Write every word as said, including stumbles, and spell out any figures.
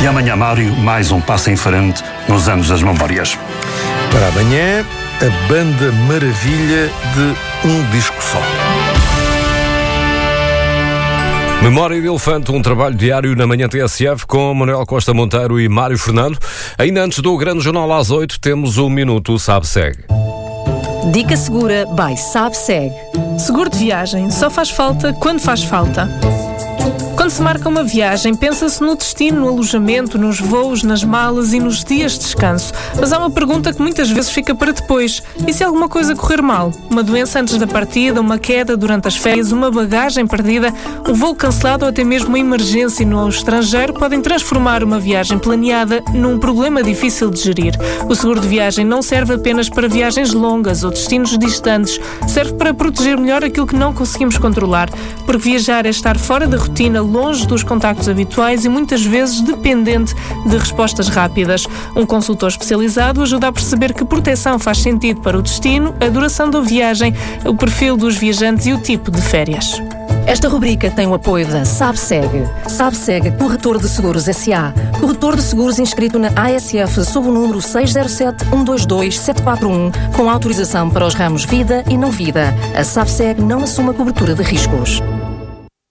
E amanhã, Mário, mais um passo em frente nos anos das memórias. Para amanhã, a banda maravilha de um disco só. Memória de Elefante, um trabalho diário na Manhã T S F com Manuel Costa Monteiro e Mário Fernando. Ainda antes do Grande Jornal às oito, temos o Minuto Sabe-Segue. Dica Segura by Sabe-Segue. Seguro de viagem só faz falta quando faz falta. Quando se marca uma viagem, pensa-se no destino, no alojamento, nos voos, nas malas e nos dias de descanso. Mas há uma pergunta que muitas vezes fica para depois. E se alguma coisa correr mal? Uma doença antes da partida, uma queda durante as férias, uma bagagem perdida, um voo cancelado ou até mesmo uma emergência no estrangeiro podem transformar uma viagem planeada num problema difícil de gerir. O seguro de viagem não serve apenas para viagens longas ou destinos distantes. Serve para proteger melhor aquilo que não conseguimos controlar. Porque viajar é estar fora da rotina, longe dos contactos habituais e muitas vezes dependente de respostas rápidas. Um consultor especializado ajuda a perceber que proteção faz sentido para o destino, a duração da viagem, o perfil dos viajantes e o tipo de férias. Esta rubrica tem o apoio da Sabe-Segue. Sabe-Segue, Corretor de Seguros S A Corretor de seguros inscrito na A S F sob o número seis zero sete, um dois dois, sete quatro um, com autorização para os ramos vida e não vida. A Sabe-Segue não assume a cobertura de riscos.